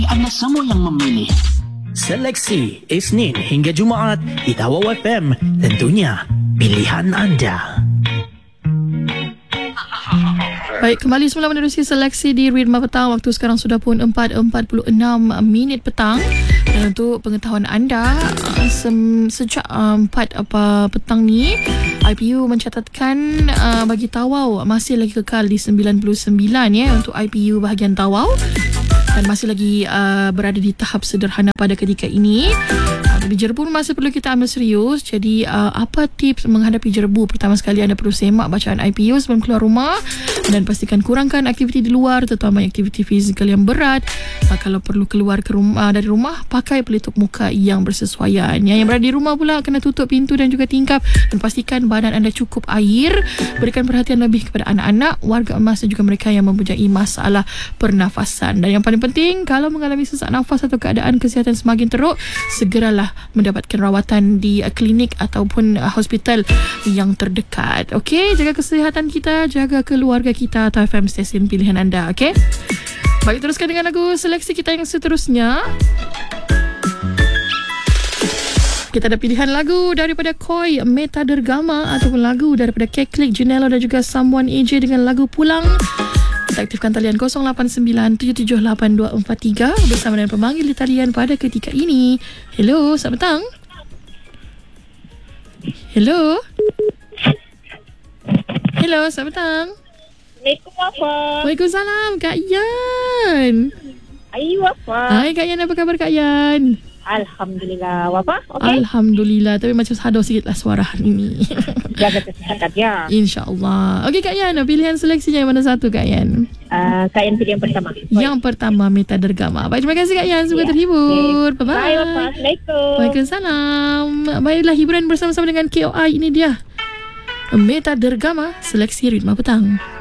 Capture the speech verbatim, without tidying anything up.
Anda semua yang memilih. Seleksi Isnin hingga Jumaat di Tawau F M. Tentunya pilihan anda. Baik, kembali semula menerusi seleksi di Ritma Petang. Waktu sekarang sudah pun empat empat puluh enam minit petang. Dan untuk pengetahuan anda, sem- sejak um, empat apa petang ni, I P U mencatatkan uh, bagi Tawau masih lagi kekal di sembilan puluh sembilan ya untuk I P U bahagian Tawau. Dan masih lagi uh, berada di tahap sederhana pada ketika ini. Uh, tapi jerbu masih perlu kita ambil serius. Jadi uh, apa tips menghadapi jerbu? Pertama sekali anda perlu semak bacaan I P U sebelum keluar rumah. Dan pastikan kurangkan aktiviti di luar, terutama aktiviti fizikal yang berat. Uh, kalau perlu keluar ke rumah, dari rumah, pakai pelitup muka yang bersesuaian. Yang berada di rumah pula kena tutup pintu dan juga tingkap. Dan pastikan badan anda cukup air. Berikan perhatian lebih kepada anak-anak, warga emas dan juga mereka yang mempunyai masalah pernafasan. Dan yang paling penting, kalau mengalami sesak nafas atau keadaan kesihatan semakin teruk, segeralah mendapatkan rawatan di uh, klinik ataupun uh, hospital yang terdekat. Okey, jaga kesihatan kita, jaga keluarga kita. T F M stesen pilihan anda. Okey, baik, teruskan dengan lagu seleksi kita yang seterusnya. Kita ada pilihan lagu daripada Koi, Meta Dergama, ataupun lagu daripada Keklik, Junello dan juga Someone A J dengan lagu Pulang. Kita aktifkan talian kosong lapan sembilan tujuh tujuh lapan dua empat tiga bersama dengan pemanggil di talian pada ketika ini. Hello, selamat petang. Hello. Hello, selamat petang. Assalamualaikum, Wafa. Waalaikumsalam, Kak Yan. Hai, Wafa. Hai, Kak Yan, apa khabar Kak Yan? Alhamdulillah, Wafa. Okey. Alhamdulillah, tapi macam sadar sikit lah suara hari ini. Jaga kesihatan ya. InsyaAllah. Okey Kak Yan, pilihan seleksinya yang mana satu Kak Yan? Uh, Kak Yan pilih yang pertama. Yang pertama, Meta Dergama. Baik, terima kasih Kak Yan. Semoga Ya. terhibur. Okay. Bye-bye. Bye, Wafa. Assalamualaikum. Waalaikumsalam. Baiklah, hiburan bersama-sama dengan K O I. Ini dia Meta Dergama, seleksi Ritma Petang.